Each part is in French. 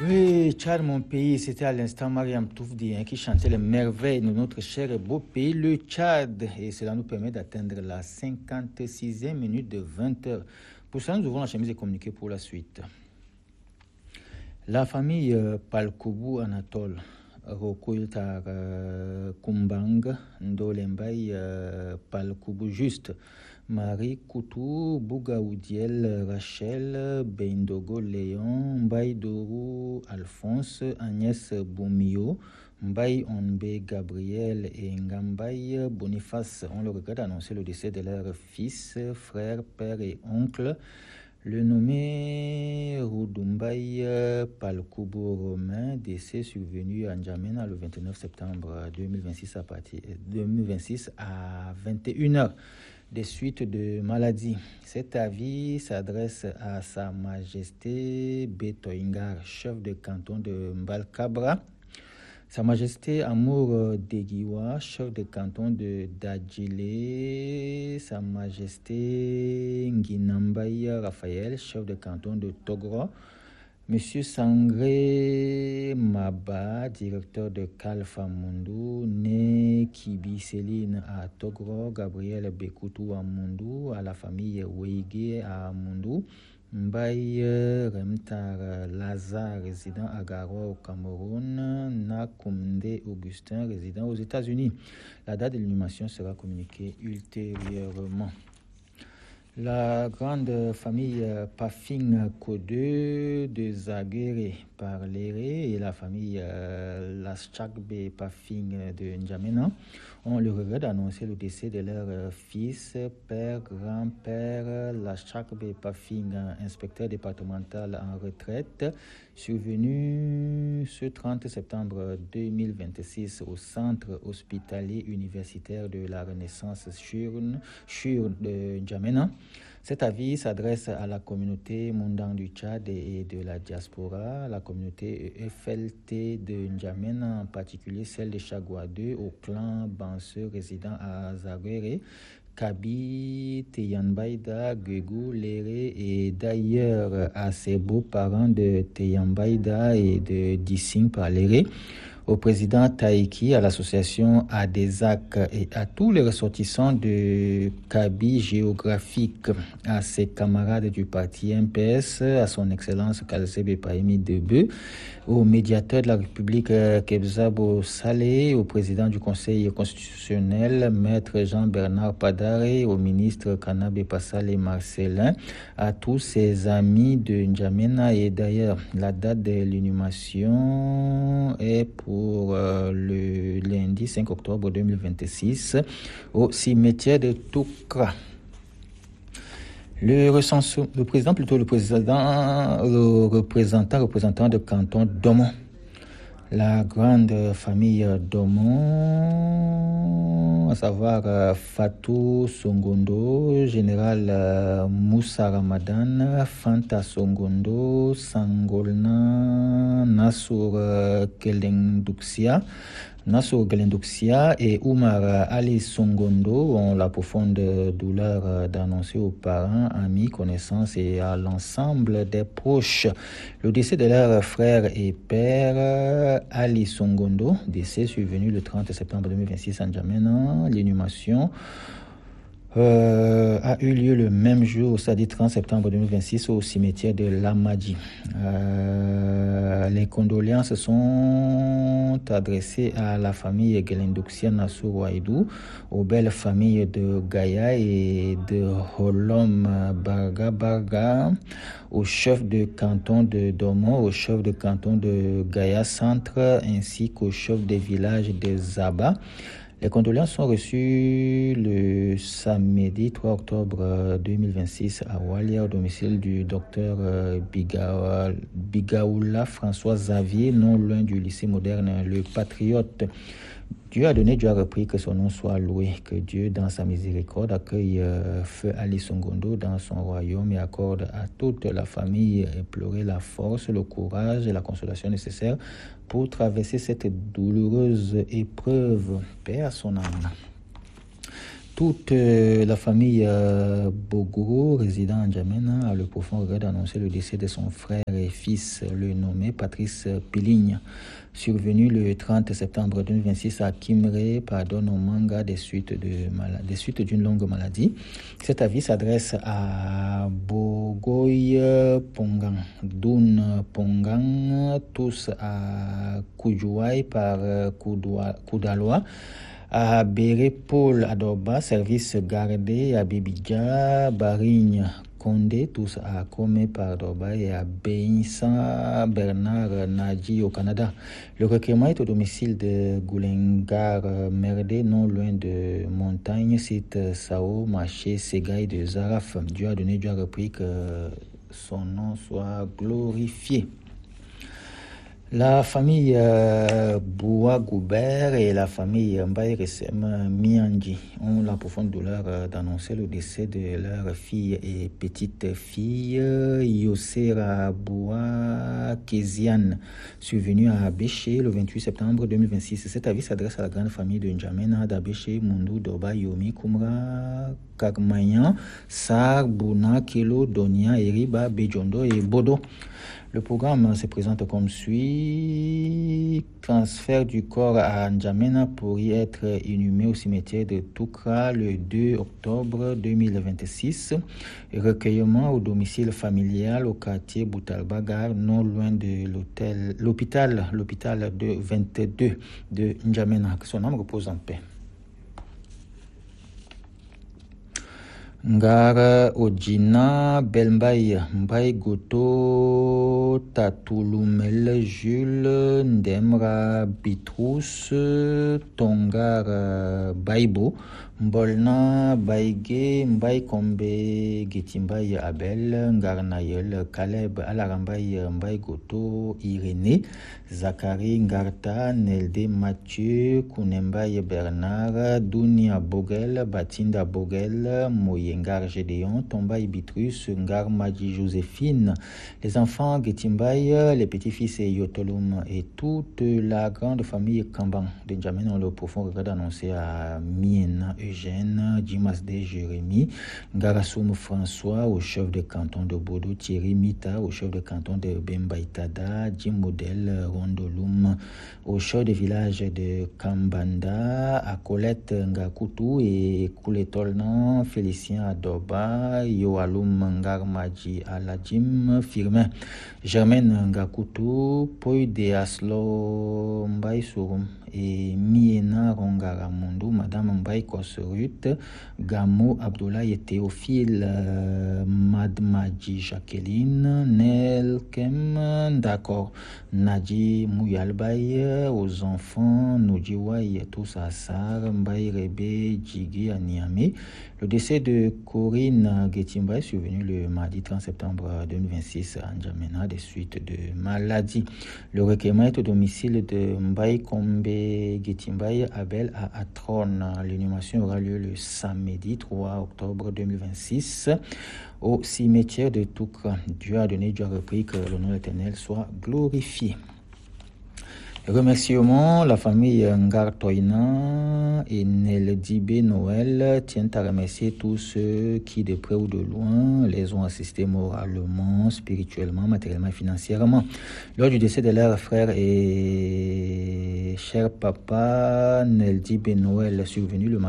Oui, Tchad, mon pays, c'était à l'instant Mariam Toufdi qui chantait les merveilles de notre cher et beau pays, le Tchad. Et cela nous permet d'atteindre la 56e minute de 20 heures. Pour cela, nous ouvrons la chemise et communiquer pour la suite. La famille Palkoubou Anatole, Rokoultar Kumbang, Ndolembay Palkoubou Juste, Marie Koutou, Bougaoudiel, Rachel, Bendogo Léon, Mbaye Dorou, Alphonse, Agnès Boumio, Mbaye Onbe Gabriel et Ngambay Boniface ont le regret d'annoncer le décès de leur fils, frère, père et oncle. Le nommé Roudumbaï Palkoubou Romain, décès survenu à N'Djamena le 29 septembre 2026 à 21h. Des suites de maladies. Cet avis s'adresse à Sa Majesté Betoingar, chef de canton de Mbalkabra, Sa Majesté Amour Degiwa, chef de canton de Dadjilé, Sa Majesté Nginambaï Raphaël, chef de canton de Togro, Monsieur Sangré Maba, directeur de Kalfa Mundu, né Kibi Céline à Togro, Gabriel Bekoutou à Mundu, à la famille Weigé à Mundu, Mbaye Remtar Lazare, résident à Garoua au Cameroun, Nakoumde Augustin, résident aux États-Unis. La date de l'inhumation sera communiquée ultérieurement. La grande famille Pafing Kodeu de Zaguéré par Léré et la famille Laschakbe Pafing de N'Djamena ont le regret d'annoncer le décès de leur fils, père, grand-père Laschakbe Pafing, inspecteur départemental en retraite, survenu ce 30 septembre 2026 au centre hospitalier universitaire de la Renaissance Chur de N'Djamena. Cet avis s'adresse à la communauté Mundang du Tchad et de la diaspora, la communauté FLT de N'Djamena, en particulier celle de Chagua 2, au clan Banseux résidant à Zaguéré, Kabi, Teyambaïda, Guégou, Léré et d'ailleurs à ses beaux-parents de Teyambaïda et de Dissing par Léré, au président Taïki, à l'association ADESAC et à tous les ressortissants de Kaby géographique, à ses camarades du parti MPS, à son excellence Kalsebe Paimi Debe, au médiateur de la République Kebzabo Saleh, au président du Conseil constitutionnel Maître Jean-Bernard Padare, au ministre Kanabe Passale Marcelin, à tous ses amis de N'Djamena. Et d'ailleurs, la date de l'inhumation est pour le lundi 5 octobre 2026 au cimetière de Toukra. Le représentant de canton Domon. La grande famille Domon, à savoir Fatou Songondo, général Moussa Ramadan, Fanta Songondo, Sangolna, Nassour Gelendouxia et Oumar Ali Songondo ont la profonde douleur d'annoncer aux parents, amis, connaissances et à l'ensemble des proches le décès de leur frère et père Ali Songondo, décès survenu le 30 septembre 2026 à N'Djamena. L'inhumation a eu lieu le même jour, c'est-à-dire 30 septembre 2026, au cimetière de Lamadi. Les condoléances sont adressées à la famille Gelendouxia Nassour Waïdou, aux belles familles de Gaïa et de Holom Barga, au chef de canton de Domon, au chef de canton de Gaïa Centre, ainsi qu'au chef des villages de Zaba. Les condoléances sont reçues le samedi 3 octobre 2026 à Walia, au domicile du docteur Bigaoula François Xavier, non loin du lycée moderne Le Patriote. Dieu a donné, Dieu a repris, que son nom soit loué, que Dieu, dans sa miséricorde, accueille Feu Ali Songondo dans son royaume et accorde à toute la famille éplorée la force, le courage et la consolation nécessaires pour traverser cette douloureuse épreuve. Paix à son âme. Toute la famille Bogoro, résidant en N'Djamena, a le profond regret d'annoncer le décès de son frère et fils, le nommé Patrice Piligne, survenu le 30 septembre 2026 à Kimré, pardonne au Manga des suites d'une longue maladie. Cet avis s'adresse à Bogoy Pongan, Doun Pongan, tous à Koujouaï par Koudaloa, à Béré Paul Adoba, service gardé à Bibidja, Barigne Condé, tous à Komé par Doba et à Béinsa Bernard Nadji au Canada. Le recueillement est au domicile de Goulengar Merdé, non loin de Montagne, site Sao, Maché, Ségaï de Zaraf. Dieu a donné, Dieu a repris, que son nom soit glorifié. La famille Boua Goubert et la famille Mbaye Ressem Mianji ont la profonde douleur d'annoncer le décès de leur fille et petite-fille Yosera Boua Kéziane, survenue à Abéché le 28 septembre 2026. Cet avis s'adresse à la grande famille de N'Djamena, d'Abéché, Mundu, Doba, Yomi, Kumra, Kagmayan, Sar, Bouna, Kelo, Donia, Eriba, Bejondo et Bodo. Le programme se présente comme suit. Transfert du corps à N'Djamena pour y être inhumé au cimetière de Toukra le 2 octobre 2026. Recueillement au domicile familial au quartier Boutalbagar, non loin de l'hôpital de 22 de N'Djamena. Que son âme repose en paix. Ngara Ojina Belmbaye Mbaye Goto Tatulumel Jules Ndemra Bitrous Tongar Baibo Mbolna Baige Mbaye Kombe Getimbaye Abel Ngarnayel Caleb Alarambaye Mbaye Goto Irénée Zachary Ngarta Nelde Mathieu Kounembaye Bernard Dounia Bogel Batinda Bogel Moye Ngar Gédéon, Tombaye Bitrus, Ngar Madji Joséphine, les enfants Getimbaye, les petits-fils et Yotolum et toute la grande famille Kamban de N'Djamena ont le profond regret d'annoncer à Miena Eugène, Dimasde Jérémy, Ngarasoum François, au chef de canton de Bodo, Thierry Mita, au chef de canton de Bembaïtada, Jim Model, Rondolum, au chef de village de Kambanda, à Colette Ngakutu et Kouletolnan, Félicien Adoba, Yoalum Ngarmaji Aladjim Firmin, Germaine Ngakutu, Poy de Aslo Mbaye Sourum et Miena Rongaramundu, Madame Mbaye Koserut, Gamo Abdoulaye et Théophile, Madmaji Jacqueline, Nel Kem, d'accord, Nadji Mouyalbaye, aux enfants, Noudjiwaye, tous à Sar, Mbaye Rebe, Djigi à Niamey. Le décès de Corinne Getimbaye est survenu le mardi 30 septembre 2026 à N'Djamena des suites de maladie. Le recueillement est au domicile de Mbaye Kombe Getimbaye Abel à Atron. L'inhumation aura lieu le samedi 3 octobre 2026 au cimetière de Toukra. Dieu a donné, Dieu a repris, que le nom de l'Éternel soit glorifié. Remerciements, la famille Ngartoina et Neldibé Noël tiennent à remercier tous ceux qui, de près ou de loin, les ont assistés moralement, spirituellement, matériellement et financièrement. Lors du décès de leur frère et cher papa Neldibé Noël, survenu le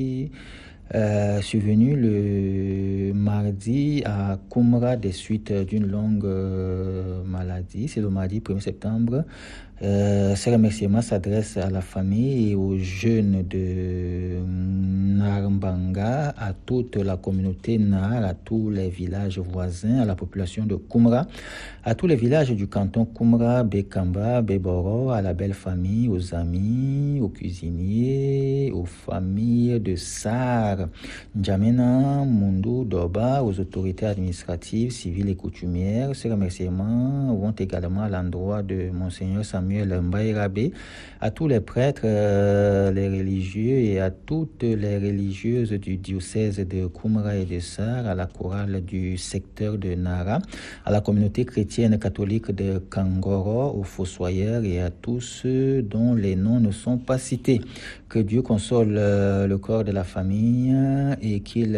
mardi à Koumra des suites d'une longue maladie. C'est le mardi 1er septembre. Ces remerciements s'adressent à la famille et aux jeunes de Narmbanga, à toute la communauté Nar, à tous les villages voisins, à la population de Koumra, à tous les villages du canton Koumra, Bekamba, Beboro, à la belle famille, aux amis, aux cuisiniers, aux familles de Sar, N'Djamena, Mundu, Doba, aux autorités administratives, civiles et coutumières. Ces remerciements vont également à l'endroit de Monseigneur Samuel Mbaye Rabé, à tous les prêtres, les religieux et à toutes les religieuses du diocèse de Koumra et de Sar, à la chorale du secteur de Nara, à la communauté chrétienne catholique de Kangoro, aux fossoyeurs et à tous ceux dont les noms ne sont pas cités. Que Dieu console le corps de la famille accompagne et qu'il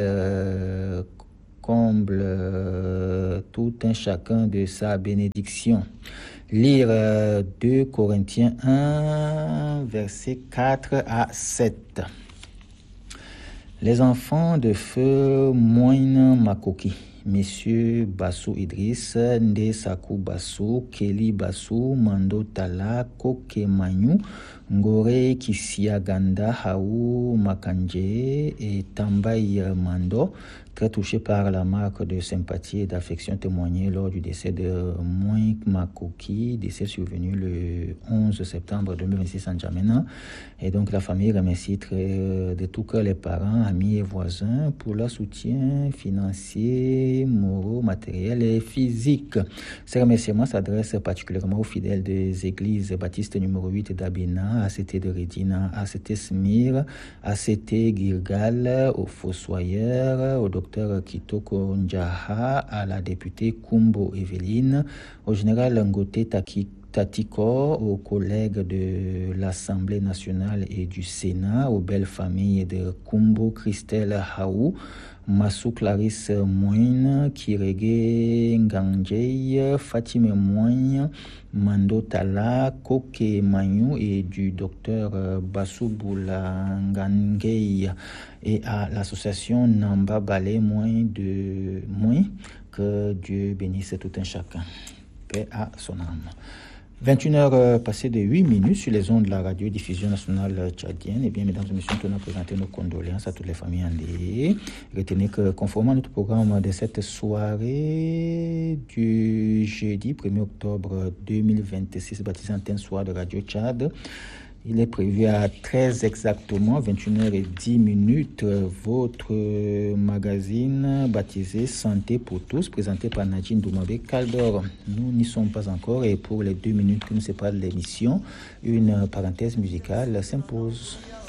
comble tout un chacun de sa bénédiction. Lire 2 Corinthiens 1, versets 4 à 7. Les enfants de feu Moïne Makoki, Messieurs Bassou Idriss, Nde Sakou Bassou, Kelly Bassou, Mando Tala, Koke Manyu, Ngore Kisiaganda, Haou Makanje et Tambaï Mando, très touchés par la marque de sympathie et d'affection témoignée lors du décès de Moïne Makoki, décès survenu le 11 septembre 2026 en Djamena. Et donc la famille remercie de tout cœur les parents, amis et voisins pour leur soutien financier, moraux, matériel et physique. Ces remerciements s'adressent particulièrement aux fidèles des églises baptistes numéro 8 d'Abena, ACT de Redina, ACT Smir, ACT Girgal, aux fossoyeurs, au docteur Kitoko Njaha, à la députée Kumbo Evelyne, au général Ngote Tatiko, aux collègues de l'Assemblée nationale et du Sénat, aux belles familles de Kumbo, Christelle Haou, Massou Clarisse Moine, Kirege Ngangei, Fatime Moine, Mando Tala, Koke Manyu et du docteur Bassou Boulangangei, et à l'association Namba Balé Moine de Moine, que Dieu bénisse tout un chacun. Paix à son âme. 21h passées de 8 minutes sur les ondes de la radiodiffusion nationale tchadienne. Eh bien, mesdames et messieurs, nous présentons nos condoléances à toutes les familles endeuillées. Retenez que, conformément à notre programme de cette soirée du jeudi 1er octobre 2026, baptisé Antenne Soir de Radio Tchad, il est prévu à 13 exactement, 21h10, votre magazine baptisé Santé pour tous, présenté par Nadine Doumbé Kaldor. Nous n'y sommes pas encore et pour les 2 minutes qui nous séparent de l'émission, une parenthèse musicale s'impose.